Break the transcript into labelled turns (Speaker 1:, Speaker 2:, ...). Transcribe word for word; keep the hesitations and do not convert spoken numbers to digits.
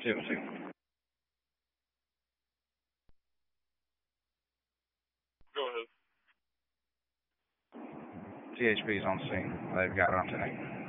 Speaker 1: Sì, sì.
Speaker 2: Go ahead.
Speaker 1: T H P's on scene. They've got her on today.